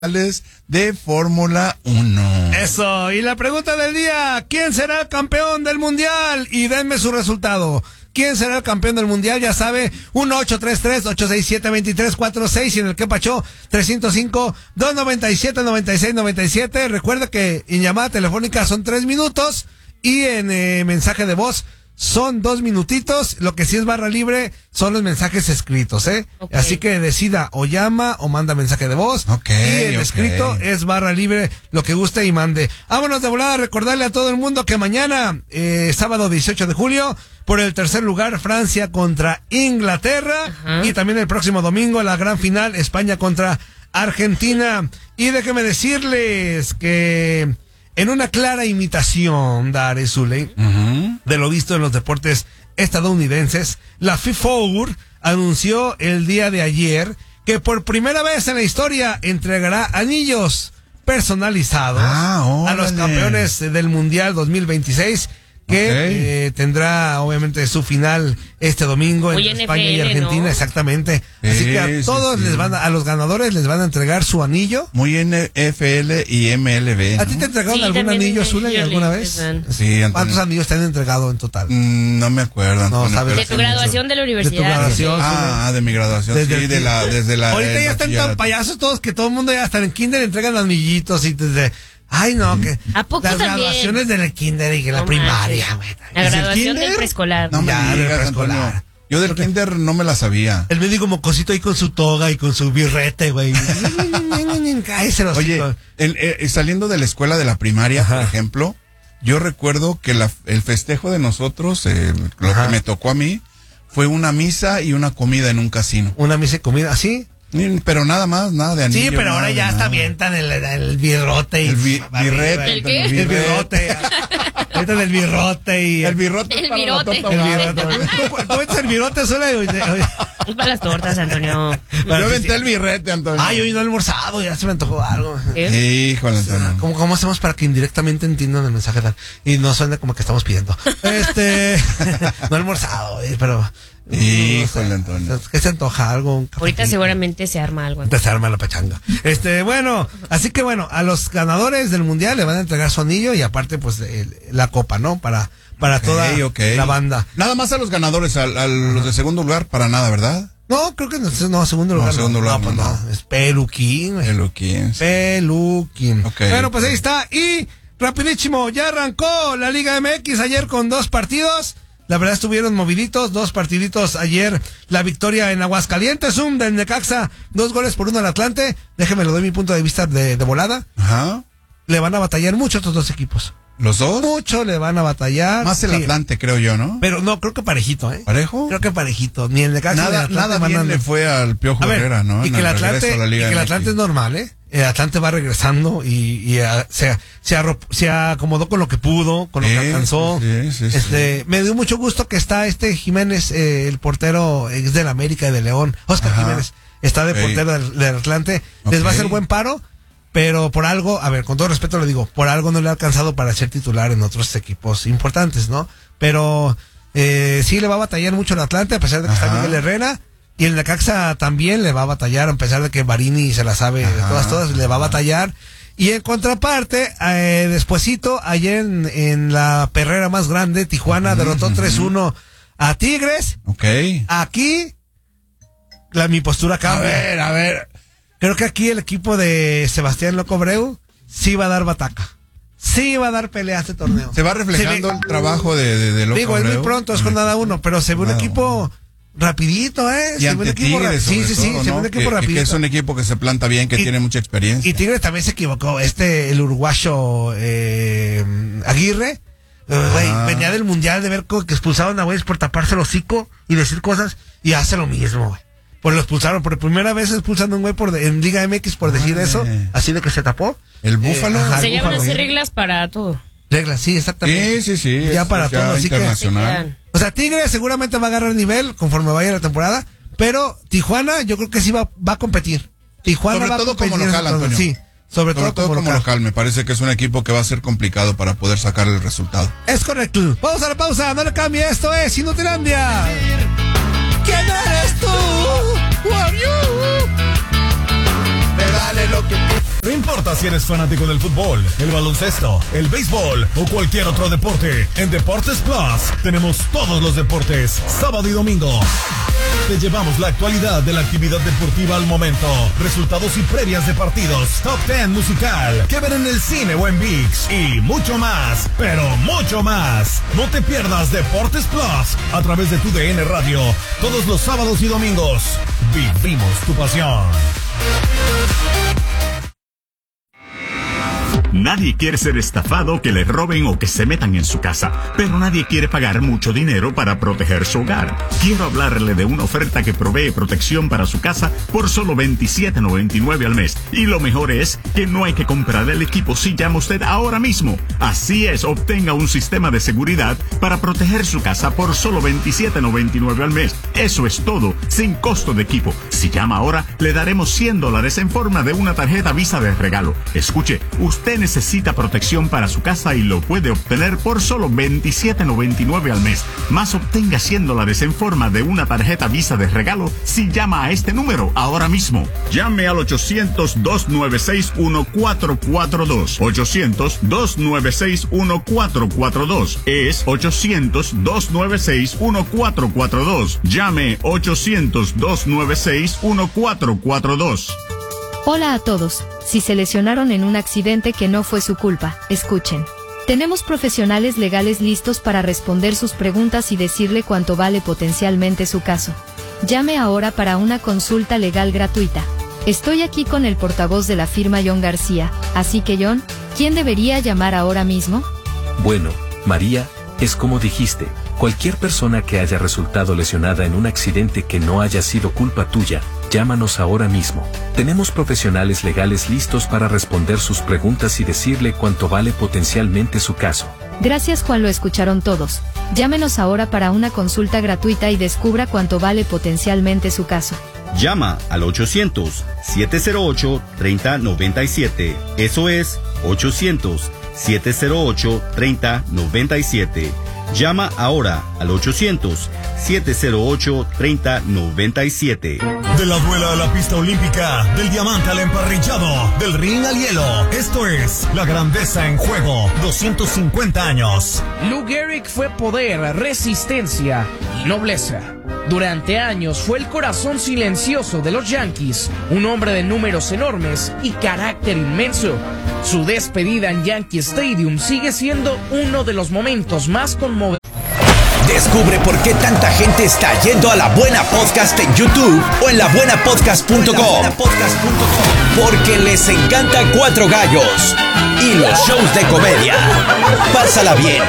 de Fórmula 1. Eso, y la pregunta del día, ¿quién será el campeón del mundial? Y denme su resultado. ¿Quién será el campeón del mundial? Ya sabe, 1-833-867-2346 y en el que pachó 305-297-9697. Recuerda que en llamada telefónica son 3 minutos y en mensaje de voz son 2 minutitos. Lo que sí es barra libre son los mensajes escritos, ¿eh? Okay. Así que decida, o llama o manda mensaje de voz. Y el escrito es barra libre, lo que guste y mande. Vámonos de volada a recordarle a todo el mundo que mañana, sábado 18 de julio, por el tercer lugar, Francia contra Inglaterra. Y también el próximo domingo, la gran final, España contra Argentina. Y déjenme decirles que en una clara imitación, Dare Zuley, de lo visto en los deportes estadounidenses, la FIFA anunció el día de ayer que por primera vez en la historia entregará anillos personalizados a los campeones del Mundial 2026, que tendrá obviamente su final este domingo entre España y Argentina, ¿no? Exactamente. Así que a todos les van a los ganadores les van a entregar su anillo. Muy NFL y MLB, ¿no? ¿A ti te entregaron algún anillo, Zuley, alguna vez? Sí, Antonio. ¿Cuántos anillos te han entregado en total? No me acuerdo, Antonio. No, ¿sabes? De tu graduación de la universidad. De tu graduación. De mi graduación, desde la ahorita ya están tan payasos todos que todo el mundo ya hasta en kinder entregan anillitos y desde... Ay, no, que ¿a poco las también? Graduaciones del kinder y que la primaria, güey. La graduación del preescolar. No me digas, preescolar. Yo del kinder no me la sabía. El médico mocosito ahí con su toga y con su birrete, güey. Oye, saliendo de la escuela de la primaria, por ejemplo, yo recuerdo que el festejo de nosotros, lo que me tocó a mí, fue una misa y una comida en un casino. ¿Una misa y comida? ¿Sí? Pero nada más, nada de anillo. Sí, pero ahora ya hasta avientan el birrote y el birrete. ¿El qué? El birrote. Avientan el birrote y el virote. ¿Tú metes el birrote solo? Es para las tortas, Antonio. Yo aventé el birrete, Antonio. Ay, hoy no he almorzado, ya se me antojó algo. Híjole, Antonio. ¿Cómo hacemos para que indirectamente entiendan el mensaje y no suene como que estamos pidiendo? No he almorzado, pero... Híjole, Antonio. ¿Qué se antoja? ¿Algo? Ahorita seguramente se arma algo. Se arma la pachanga. Bueno, así que bueno, a los ganadores del mundial le van a entregar su anillo y aparte pues la copa, ¿no? Para toda la banda. Nada más a los ganadores, a los de segundo lugar, para nada, ¿verdad? No, creo que no, segundo lugar. No, es Peluquín. Peluquín. Bueno, pues ahí está. Y rapidísimo, ya arrancó la Liga MX ayer con 2 partidos. La verdad estuvieron moviditos, 2 partiditos ayer. La victoria en Aguascalientes, del Necaxa, 2-1 al Atlante. Déjeme lo doy mi punto de vista de volada. Le van a batallar mucho estos 2 equipos. ¿Los 2? Mucho le van a batallar. Más el Atlante, creo yo, ¿no? Pero no, creo que parejito, ¿eh? ¿Parejo? Creo que parejito. Ni el Necaxa nada bien le fue al Piojo Herrera, ¿no? Y que el Atlante es normal, ¿eh? El Atlante va regresando y se acomodó con lo que pudo, con lo que alcanzó. Sí. Me dio mucho gusto que está Jiménez, el portero ex del América y de León, Oscar Jiménez, está de portero del Atlante. Les va a hacer buen paro, pero por algo, a ver, con todo respeto lo digo, por algo no le ha alcanzado para ser titular en otros equipos importantes, ¿no? Pero sí le va a batallar mucho el Atlante, a pesar de que está Miguel Herrera. Y el Necaxa también le va a batallar, a pesar de que Barini se la sabe de todas, le va a batallar. Y en contraparte, despuesito, ayer en la perrera más grande, Tijuana derrotó 3-1 a Tigres. Aquí, mi postura cambia. A ver. Creo que aquí el equipo de Sebastián Loco Breu sí va a dar bataca. Sí va a dar pelea a este torneo. Se va reflejando el trabajo de Loco Breu. Es muy pronto, es con nada uno, pero se ve un equipo... rapidito, y ante Tigres, se ve un equipo rapidito. Que es un equipo que se planta bien, que tiene mucha experiencia. Y Tigres también se equivocó, el uruguayo Aguirre, venía del mundial de ver que expulsaron a güeyes por taparse el hocico y decir cosas, y hace lo mismo, güey. Pues lo expulsaron, por primera vez expulsando a un güey en Liga MX por decir eso, así de que se tapó. El Búfalo. Se llaman así reglas para todo. Reglas, sí, exactamente. Sí. Ya para todo, así internacional. O sea, Tigres seguramente va a agarrar nivel conforme vaya la temporada, pero Tijuana yo creo que sí va a competir. Tijuana sobre todo como local, Antonio. Sí, sobre todo como local. Me parece que es un equipo que va a ser complicado para poder sacar el resultado. Es correcto. Vamos a la pausa, no le cambie. Esto es Inutilandia. ¿Quién eres tú? Who are you? Me vale lo que No importa si eres fanático del fútbol, el baloncesto, el béisbol o cualquier otro deporte, en Deportes Plus tenemos todos los deportes, sábado y domingo. Te llevamos la actualidad de la actividad deportiva al momento, resultados y previas de partidos, top 10 musical, que ver en el cine o en ViX y mucho más, pero mucho más. No te pierdas Deportes Plus a través de tu DN Radio, todos los sábados y domingos. Vivimos tu pasión. Nadie quiere ser estafado, que le roben o que se metan en su casa, pero nadie quiere pagar mucho dinero para proteger su hogar. Quiero hablarle de una oferta que provee protección para su casa por solo $27.99 al mes. Y lo mejor es que no hay que comprar el equipo si llama usted ahora mismo. Así es, obtenga un sistema de seguridad para proteger su casa por solo $27.99 al mes. Eso es todo, sin costo de equipo. Si llama ahora, le daremos $100 en forma de una tarjeta Visa de regalo. Escuche, usted necesita protección para su casa y lo puede obtener por solo $27.99 al mes. Más obtenga $100 en forma de una tarjeta Visa de regalo si llama a este número ahora mismo. Llame al 800-296-1442. 800-296-1442. Es 800-296-1442. Llame 800-296-1442. Hola a todos. Si se lesionaron en un accidente que no fue su culpa, escuchen. Tenemos profesionales legales listos para responder sus preguntas y decirle cuánto vale potencialmente su caso. Llame ahora para una consulta legal gratuita. Estoy aquí con el portavoz de la firma John García, así que John, ¿quién debería llamar ahora mismo? Bueno, María, es como dijiste, cualquier persona que haya resultado lesionada en un accidente que no haya sido culpa tuya, llámanos ahora mismo. Tenemos profesionales legales listos para responder sus preguntas y decirle cuánto vale potencialmente su caso. Gracias Juan, lo escucharon todos. Llámenos ahora para una consulta gratuita y descubra cuánto vale potencialmente su caso. Llama al 800-708-3097. Eso es 800-708-3097. Llama ahora al 800-708-3097. De la duela a la pista olímpica, del diamante al emparrillado, del ring al hielo. Esto es La Grandeza en Juego, 250 años. Lou Gehrig fue poder, resistencia y nobleza. Durante años fue el corazón silencioso de los Yankees, un hombre de números enormes y carácter inmenso. Su despedida en Yankee Stadium sigue siendo uno de los momentos más conmovedores. Descubre por qué tanta gente está yendo a La Buena Podcast en YouTube o en labuenapodcast.com. Porque les encanta Cuatro Gallos y los shows de comedia. Pásala bien,